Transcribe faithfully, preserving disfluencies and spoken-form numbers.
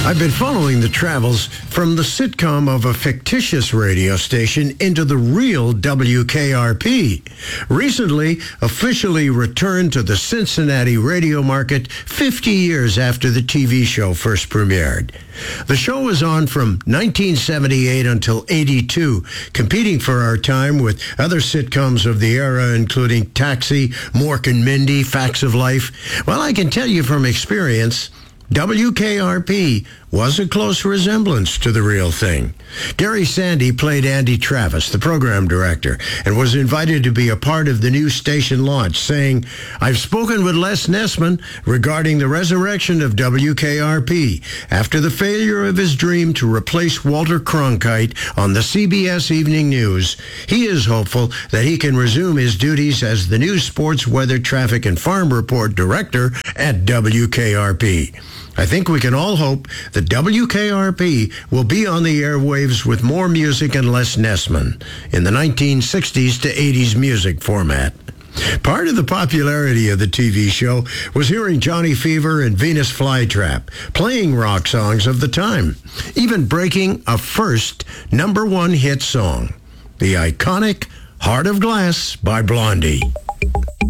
I've been following the travels from the sitcom of a fictitious radio station into the real W K R P. Recently, officially returned to the Cincinnati radio market fifty years after the T V show first premiered. The show was on from nineteen seventy-eight until eighty-two, competing for our time with other sitcoms of the era, including Taxi, Mork and Mindy, Facts of Life. Well, I can tell you from experience, W K R P was a close resemblance to the real thing. Derry Sandy played Andy Travis, the program director, and was invited to be a part of the new station launch, saying, "I've spoken with Les Nessman regarding the resurrection of W K R P. After the failure of his dream to replace Walter Cronkite on the C B S Evening News, he is hopeful that he can resume his duties as the new sports, weather, traffic, and farm report director at W K R P. I think we can all hope that W K R P will be on the airwaves with more music and less Nessman in the nineteen sixties to eighties music format." Part of the popularity of the T V show was hearing Johnny Fever and Venus Flytrap playing rock songs of the time, even breaking a first number one hit song, the iconic Heart of Glass by Blondie.